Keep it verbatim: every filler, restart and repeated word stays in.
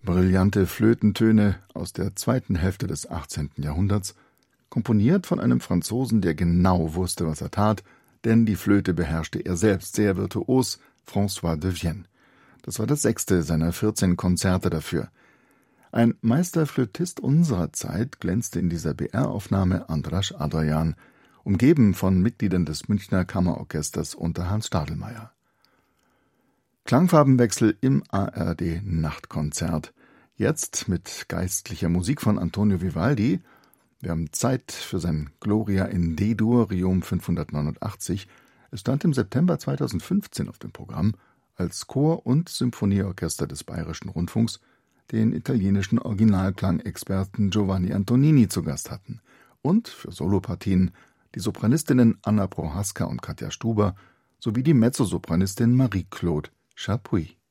Brillante Flötentöne aus der zweiten Hälfte des achtzehnten Jahrhunderts, komponiert von einem Franzosen, der genau wusste, was er tat, denn die Flöte beherrschte er selbst sehr virtuos, François de Vienne. Das war das sechste seiner vierzehn Konzerte dafür. Ein Meisterflötist unserer Zeit glänzte in dieser B R-Aufnahme Andras Adrian, umgeben von Mitgliedern des Münchner Kammerorchesters unter Hans Stadelmeier. Klangfarbenwechsel im A R D-Nachtkonzert. Jetzt mit geistlicher Musik von Antonio Vivaldi. Wir haben Zeit für sein Gloria in D-Dur, Riom fünfhundertneunundachtzig. Es stand im September zweitausendfünfzehn auf dem Programm, als Chor- und Symphonieorchester des Bayerischen Rundfunks den italienischen Originalklangexperten Giovanni Antonini zu Gast hatten und für Solopartien die Sopranistinnen Anna Prohaska und Katja Stuber sowie die Mezzosopranistin Marie-Claude Chapuis.